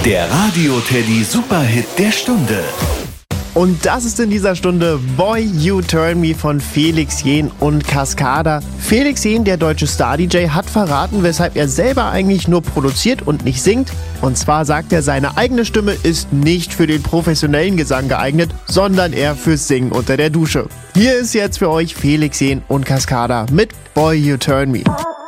Der Radio-Teddy Superhit der Stunde. Und das ist in dieser Stunde Boy You Turn Me von Felix Jähn und Cascada. Felix Jähn, der deutsche Star-DJ, hat verraten, weshalb er selber eigentlich nur produziert und nicht singt. Und zwar sagt er, seine eigene Stimme ist nicht für den professionellen Gesang geeignet, sondern eher fürs Singen unter der Dusche. Hier ist jetzt für euch Felix Jähn und Cascada mit Boy You Turn Me.